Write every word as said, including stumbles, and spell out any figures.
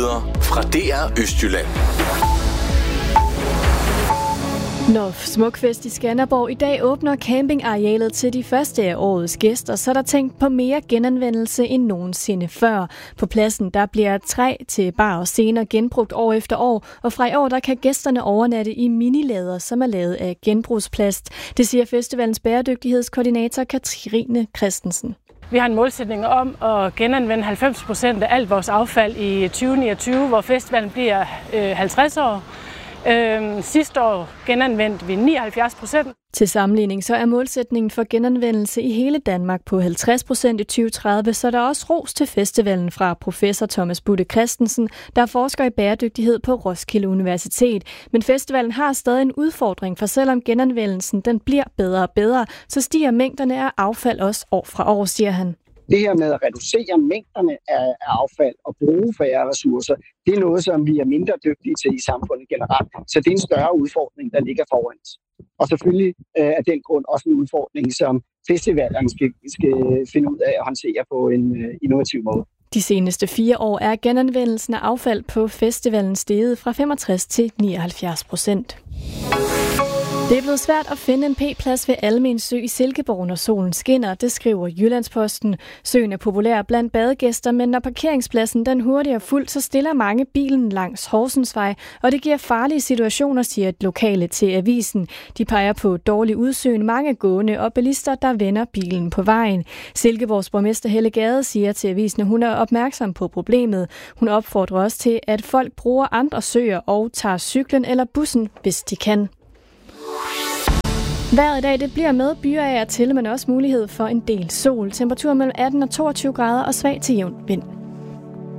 Nyheder fra D R Østjylland. Når Smukfest i Skanderborg i dag åbner campingarealet til de første af årets gæster, så er der tænkt på mere genanvendelse end nogensinde før. På pladsen der bliver træ til bar og scener genbrugt år efter år, og fra i år der kan gæsterne overnatte i minilader, som er lavet af genbrugsplast. Det siger festivalens bæredygtighedskoordinator Katrine Christensen. Vi har en målsætning om at genanvende halvfems procent af alt vores affald i tyve niogtyve, hvor festivalen bliver øh, halvtreds år. Øhm, sidste år genanvendte vi nioghalvfjerds procent. Til sammenligning så er målsætningen for genanvendelse i hele Danmark på halvtreds procent i tyve tredive, så der er også ros til festivalen fra professor Thomas Butte Christensen, der forsker i bæredygtighed på Roskilde Universitet. Men festivalen har stadig en udfordring, for selvom genanvendelsen den bliver bedre og bedre, så stiger mængderne af affald også år fra år, siger han. Det her med at reducere mængderne af affald og bruge færre ressourcer, det er noget, som vi er mindre dygtige til i samfundet generelt. Så det er en større udfordring, der ligger foran os. Og selvfølgelig er den grund også en udfordring, som festivalerne skal, skal finde ud af at håndtere på en innovativ måde. De seneste fire år er genanvendelsen af affald på festivalen steget fra femogtres til nioghalvfjerds procent. Det er blevet svært at finde en P-plads ved Almen Sø i Silkeborg, når solen skinner, det skriver Jyllandsposten. Søen er populær blandt badegæster, men når parkeringspladsen den hurtigt er fuld, så stiller mange bilen langs Horsensvej, og det giver farlige situationer, siger et lokale til avisen. De peger på dårlig udsyn, mange gående og bilister, der vender bilen på vejen. Silkeborgs borgmester Helle Gade siger til avisen, at hun er opmærksom på problemet. Hun opfordrer også til, at folk bruger andre søer og tager cyklen eller bussen, hvis de kan. Vejret i dag det bliver med byer af og til, men også mulighed for en del sol. Temperatur mellem atten og toogtyve grader og svag til jævn vind.